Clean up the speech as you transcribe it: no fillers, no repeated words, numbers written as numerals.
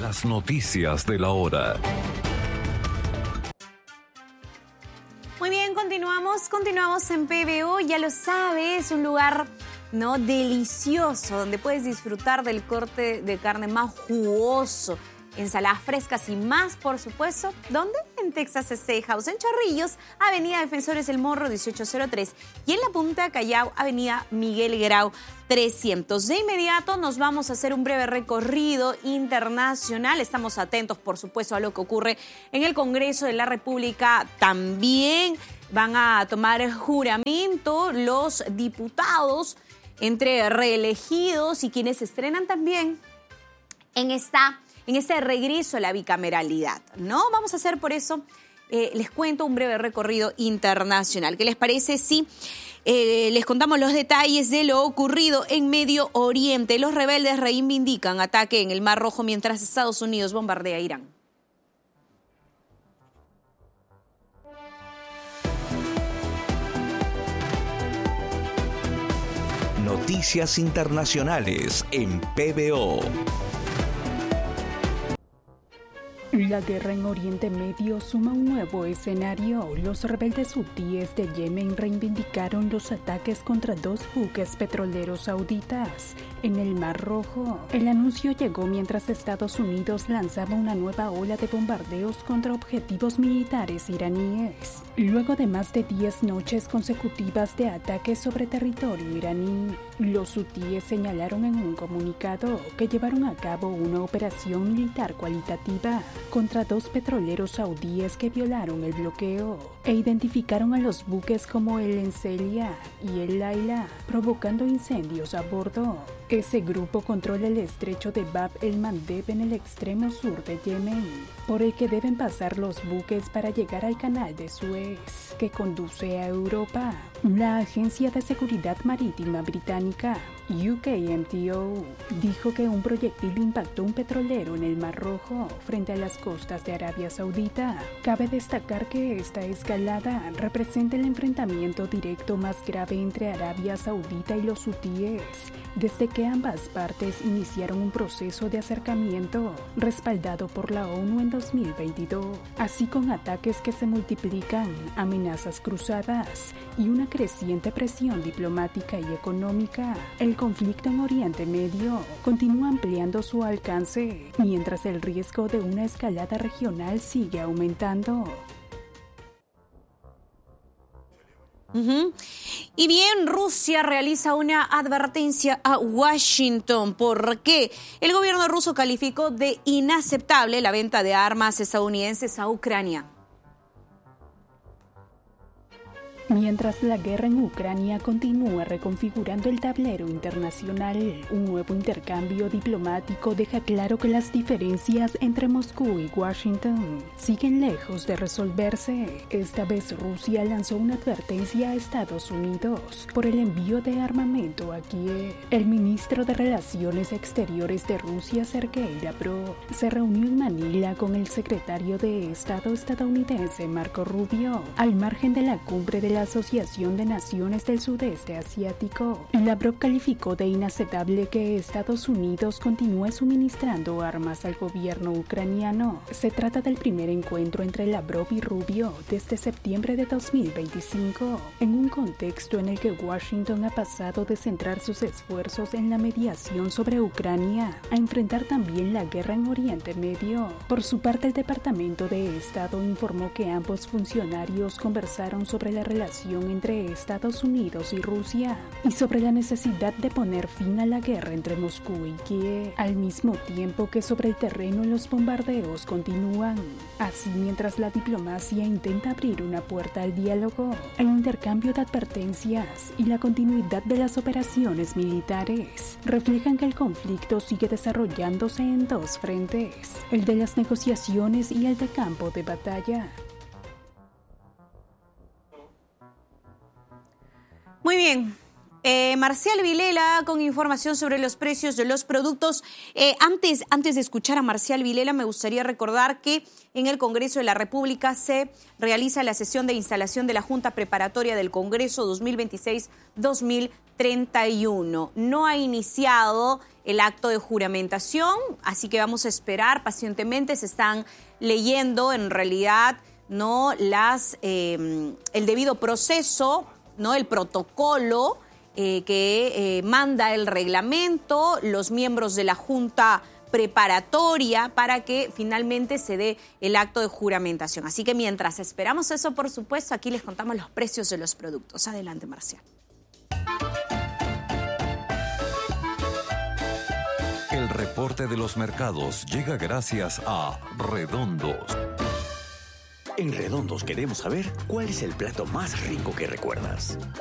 Las noticias de la hora. Muy bien, continuamos en PBO. Ya lo sabes, un lugar delicioso donde puedes disfrutar del corte de carne más jugoso, ensaladas frescas y más, por supuesto. ¿Dónde? En Texas Steakhouse, en Chorrillos, Avenida Defensores El Morro 1803 y en La Punta Callao, Avenida Miguel Grau 300. De inmediato nos vamos a hacer un breve recorrido internacional. Estamos atentos, por supuesto, a lo que ocurre en el Congreso de la República. También van a tomar juramento los diputados entre reelegidos y quienes se estrenan también en este regreso a la bicameralidad, ¿no? Vamos a hacer por eso, les cuento un breve recorrido internacional. ¿Qué les parece si les contamos los detalles de lo ocurrido en Medio Oriente? Los rebeldes reivindican ataque en el Mar Rojo mientras Estados Unidos bombardea a Irán. Noticias internacionales en PBO. La guerra en Oriente Medio suma un nuevo escenario. Los rebeldes hutíes de Yemen reivindicaron los ataques contra 2 buques petroleros sauditas en el Mar Rojo. El anuncio llegó mientras Estados Unidos lanzaba una nueva ola de bombardeos contra objetivos militares iraníes, luego de más de 10 noches consecutivas de ataques sobre territorio iraní. Los hutíes señalaron en un comunicado que llevaron a cabo una operación militar cualitativa contra 2 petroleros saudíes que violaron el bloqueo e identificaron a los buques como el Encelia y el Laila, provocando incendios a bordo. Ese grupo controla el estrecho de Bab el-Mandeb en el extremo sur de Yemen, por el que deben pasar los buques para llegar al canal de Suez, que conduce a Europa. La Agencia de Seguridad Marítima británica, UKMTO, dijo que un proyectil impactó un petrolero en el Mar Rojo frente a las costas de Arabia Saudita. Cabe destacar que esta escalada representa el enfrentamiento directo más grave entre Arabia Saudita y los hutíes desde que ambas partes iniciaron un proceso de acercamiento respaldado por la ONU en 2022, así con ataques que se multiplican, amenazas cruzadas y una creciente presión diplomática y económica. El conflicto en Oriente Medio continúa ampliando su alcance, mientras el riesgo de una escalada regional sigue aumentando. Y bien, Rusia realiza una advertencia a Washington porque el gobierno ruso calificó de inaceptable la venta de armas estadounidenses a Ucrania. Mientras la guerra en Ucrania continúa reconfigurando el tablero internacional, un nuevo intercambio diplomático deja claro que las diferencias entre Moscú y Washington siguen lejos de resolverse. Esta vez Rusia lanzó una advertencia a Estados Unidos por el envío de armamento a Kiev. El ministro de Relaciones Exteriores de Rusia, Sergei Lavrov, se reunió en Manila con el secretario de Estado estadounidense, Marco Rubio, al margen de la cumbre de la Asociación de Naciones del Sudeste Asiático. Lavrov calificó de inaceptable que Estados Unidos continúe suministrando armas al gobierno ucraniano. Se trata del primer encuentro entre Lavrov y Rubio desde septiembre de 2025, en un contexto en el que Washington ha pasado de centrar sus esfuerzos en la mediación sobre Ucrania a enfrentar también la guerra en Oriente Medio. Por su parte, el Departamento de Estado informó que ambos funcionarios conversaron sobre la relación entre Estados Unidos y Rusia y sobre la necesidad de poner fin a la guerra entre Moscú y Kiev, al mismo tiempo que sobre el terreno los bombardeos continúan. Así, mientras la diplomacia intenta abrir una puerta al diálogo, el intercambio de advertencias y la continuidad de las operaciones militares reflejan que el conflicto sigue desarrollándose en 2 frentes, el de las negociaciones y el de campo de batalla. Muy bien. Marcial Vilela con información sobre los precios de los productos. Antes de escuchar a Marcial Vilela, me gustaría recordar que en el Congreso de la República se realiza la sesión de instalación de la Junta Preparatoria del Congreso 2026-2030. 31. No ha iniciado el acto de juramentación, así que vamos a esperar pacientemente. Se están leyendo en realidad, ¿no?, el debido proceso, ¿no?, el protocolo que manda el reglamento, los miembros de la Junta preparatoria para que finalmente se dé el acto de juramentación. Así que mientras esperamos eso, por supuesto, aquí les contamos los precios de los productos. Adelante, Marcial. El reporte de los mercados llega gracias a Redondos. En Redondos queremos saber cuál es el plato más rico que recuerdas.